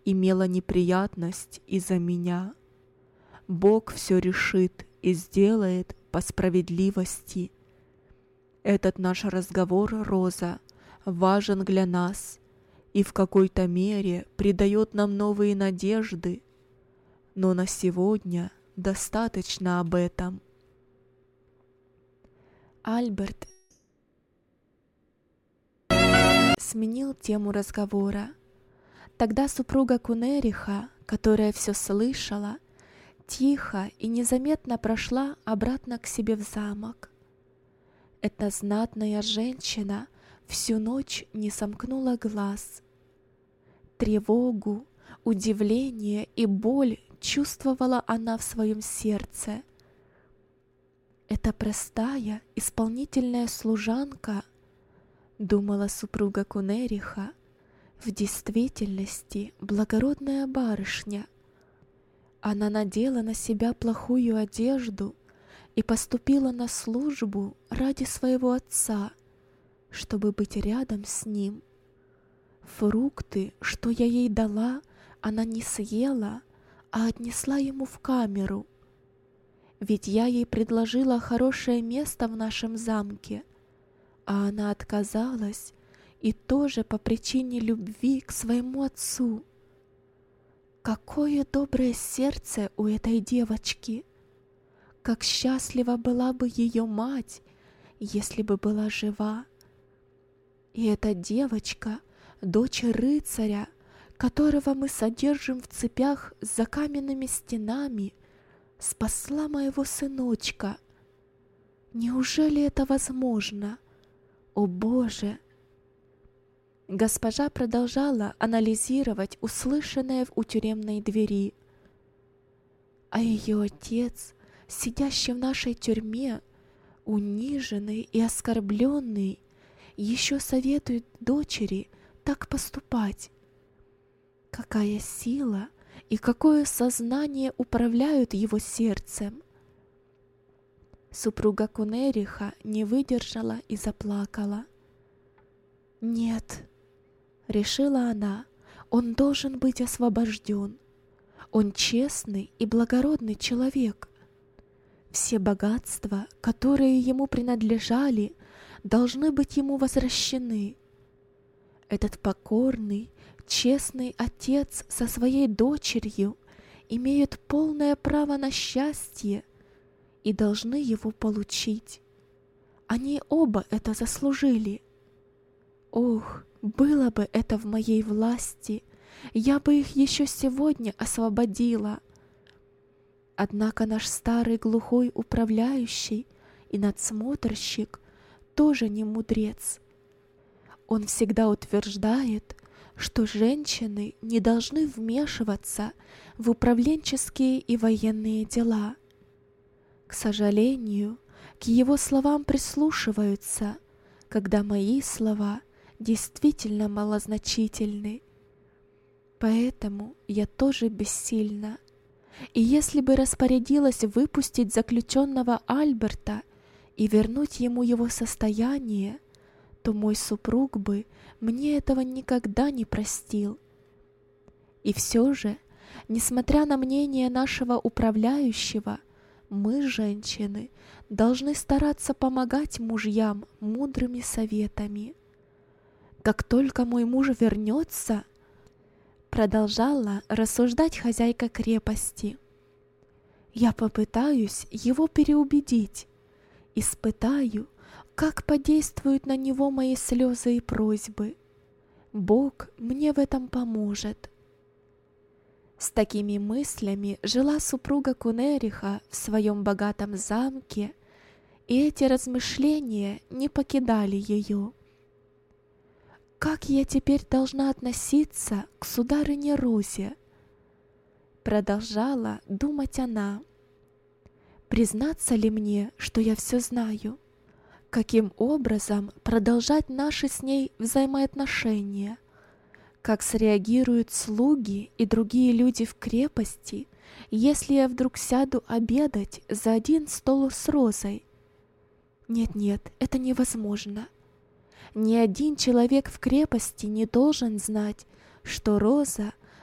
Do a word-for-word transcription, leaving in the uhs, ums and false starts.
имела неприятность из-за меня. Бог все решит и сделает по справедливости. Этот наш разговор, Роза, важен для нас и в какой-то мере придает нам новые надежды. Но на сегодня достаточно об этом. Альберт сменил тему разговора. Тогда супруга Кунериха, которая все слышала, тихо и незаметно прошла обратно к себе в замок. Эта знатная женщина всю ночь не сомкнула глаз. Тревогу, удивление и боль чувствовала она в своем сердце. Эта простая, исполнительная служанка, думала супруга Кунериха, в действительности благородная барышня. Она надела на себя плохую одежду и поступила на службу ради своего отца, чтобы быть рядом с ним. Фрукты, что я ей дала, она не съела, а отнесла ему в камеру. Ведь я ей предложила хорошее место в нашем замке, а она отказалась, и тоже по причине любви к своему отцу. Какое доброе сердце у этой девочки! Как счастлива была бы ее мать, если бы была жива. И эта девочка, дочь рыцаря, которого мы содержим в цепях за каменными стенами, спасла моего сыночка. Неужели это возможно? О Боже! Госпожа продолжала анализировать услышанное у тюремной двери. А ее отец, сидящий в нашей тюрьме, униженный и оскорбленный, еще советует дочери так поступать. Какая сила и какое сознание управляют его сердцем! Супруга Кунериха не выдержала и заплакала. «Нет», — решила она, — «он должен быть освобожден. Он честный и благородный человек. Все богатства, которые ему принадлежали, должны быть ему возвращены. Этот покорный, честный отец со своей дочерью имеют полное право на счастье и должны его получить. Они оба это заслужили. Ох, было бы это в моей власти, я бы их еще сегодня освободила. Однако наш старый глухой управляющий и надсмотрщик тоже не мудрец. Он всегда утверждает, что женщины не должны вмешиваться в управленческие и военные дела. К сожалению, к его словам прислушиваются, когда мои слова действительно малозначительны. Поэтому я тоже бессильна. И если бы распорядилась выпустить заключенного Альберта и вернуть ему его состояние, то мой супруг бы мне этого никогда не простил. И все же, несмотря на мнение нашего управляющего, мы, женщины, должны стараться помогать мужьям мудрыми советами. Как только мой муж вернется, продолжала рассуждать хозяйка крепости, я попытаюсь его переубедить, испытаю, как подействуют на него мои слезы и просьбы. Бог мне в этом поможет. С такими мыслями жила супруга Кунериха в своем богатом замке, и эти размышления не покидали ее. «Как я теперь должна относиться к сударыне Розе?» Продолжала думать она. «Признаться ли мне, что я все знаю? Каким образом продолжать наши с ней взаимоотношения? Как среагируют слуги и другие люди в крепости, если я вдруг сяду обедать за один стол с Розой? Нет-нет, это невозможно. Ни один человек в крепости не должен знать, что Роза